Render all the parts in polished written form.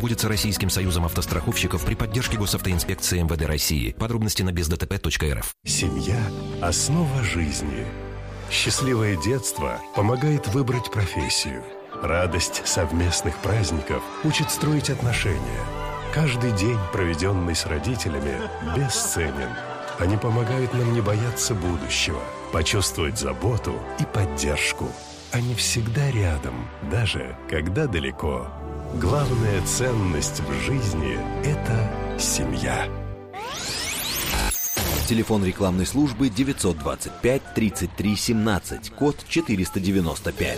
Проводится Российским союзом автостраховщиков при поддержке госавтоинспекции МВД России. Подробности на бездтп.рф. Семья – основа жизни. Счастливое детство помогает выбрать профессию. Радость совместных праздников учит строить отношения. Каждый день, проведенный с родителями, бесценен. Они помогают нам не бояться будущего, почувствовать заботу и поддержку. Они всегда рядом, даже когда далеко. Главная ценность в жизни – это семья. Телефон рекламной службы 925 33 17, код 495.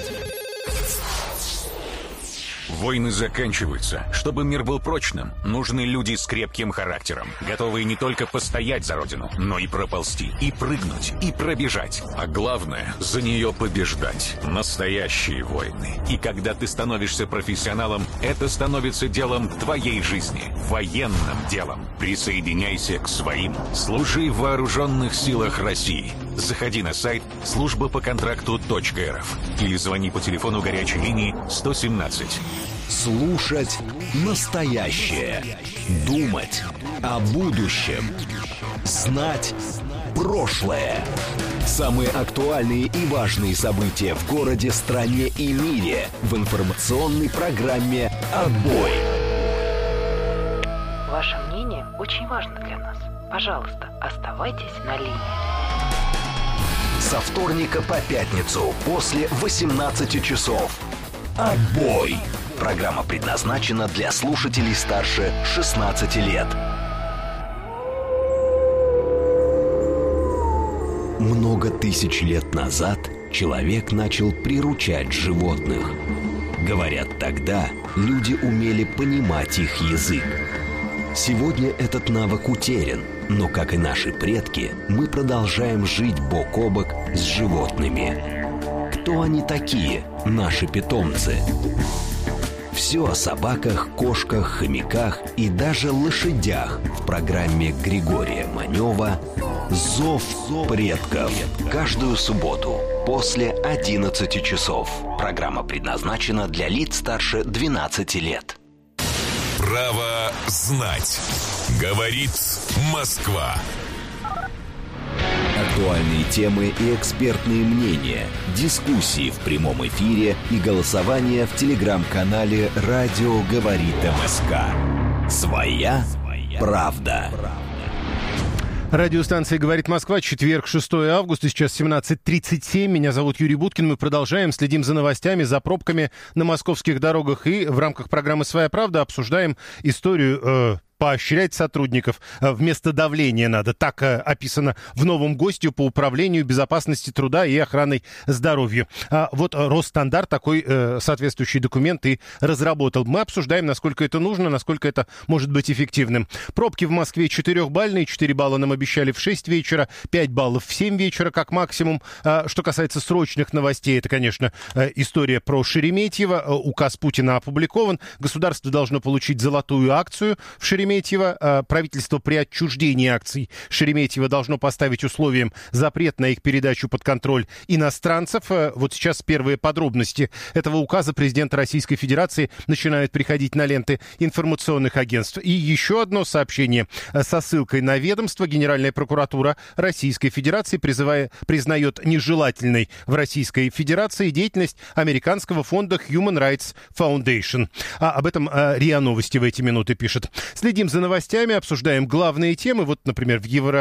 Войны заканчиваются. Чтобы мир был прочным, нужны люди с крепким характером, готовые не только постоять за родину, но и проползти, и прыгнуть, и пробежать. А главное, за нее побеждать. Настоящие войны. И когда ты становишься профессионалом, это становится делом твоей жизни. Военным делом. Присоединяйся к своим. Служи в вооруженных силах России. Заходи на сайт службапоконтракту.рф или звони по телефону горячей линии 117. Слушать настоящее. Думать о будущем. Знать прошлое. Самые актуальные и важные события в городе, стране и мире в информационной программе «Отбой». Ваше мнение очень важно для нас. Пожалуйста, оставайтесь на линии. Со вторника по пятницу после 18 часов. «Отбой». Программа предназначена для слушателей старше 16 лет. Много тысяч лет назад человек начал приручать животных. Говорят, тогда люди умели понимать их язык. Сегодня этот навык утерян, но, как и наши предки, мы продолжаем жить бок о бок с животными. Кто они такие, наши питомцы? Все о собаках, кошках, хомяках и даже лошадях в программе Григория Манева «Зов предков». Каждую субботу после 11 часов. Программа предназначена для лиц старше 12 лет. Право знать. Говорит Москва. Актуальные темы и экспертные мнения, дискуссии в прямом эфире и голосование в телеграм-канале «Радио говорит МСК». Своя правда. Радиостанция «Говорит Москва», четверг, 6 августа, сейчас 17:37. Меня зовут Юрий Буткин. Мы продолжаем, следим за новостями, за пробками на московских дорогах. И в рамках программы «Своя правда» обсуждаем историю поощрять сотрудников вместо давления надо. Так описано в новом ГОСТе по управлению безопасности труда и охраной здоровья. Вот Росстандарт такой соответствующий документ и разработал. Мы обсуждаем, насколько это нужно, насколько это может быть эффективным. Пробки в Москве 4-бальные. 4 балла нам обещали в 6 вечера, 5 баллов в 7 вечера как максимум. Что касается срочных новостей, это, конечно, история про Шереметьево. Указ Путина опубликован. Государство должно получить золотую акцию в Шереметьево. Правительство при отчуждении акций Шереметьево должно поставить условием запрет на их передачу под контроль иностранцев. Вот сейчас первые подробности этого указа президента Российской Федерации начинают приходить на ленты информационных агентств. И еще одно сообщение со ссылкой на ведомство. Генеральная прокуратура Российской Федерации признает нежелательной в Российской Федерации деятельность американского фонда Human Rights Foundation. Об этом РИА Новости в эти минуты пишет. Следим за новостями, обсуждаем главные темы. Вот, например, в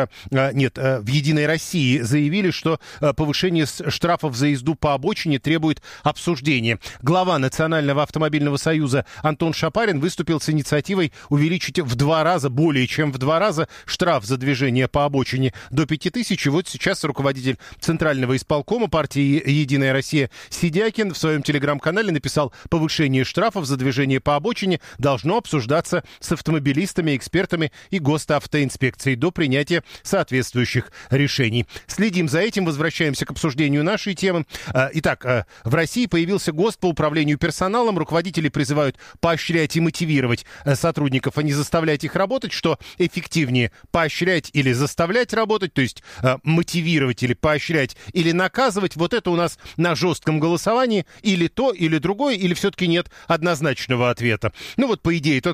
«Единой России» заявили, что повышение штрафов за езду по обочине требует обсуждения. Глава Национального автомобильного союза Антон Шапарин выступил с инициативой увеличить в 2 раза, более чем в 2 раза, штраф за движение по обочине до 5000. И вот сейчас руководитель Центрального исполкома партии «Единая Россия» Сидякин в своем телеграм-канале написал: повышение штрафов за движение по обочине должно обсуждаться с автомобилистами, экспертами и госавтоинспекцией до принятия соответствующих решений. Следим за этим, возвращаемся к обсуждению нашей темы. Итак, в России появился ГОСТ по управлению персоналом. Руководители призывают поощрять и мотивировать сотрудников, а не заставлять их работать. Что эффективнее, поощрять или заставлять работать, то есть мотивировать или поощрять, или наказывать? Вот это у нас на жестком голосовании. Или то, или другое, или все-таки нет однозначного ответа. Ну вот, по идее,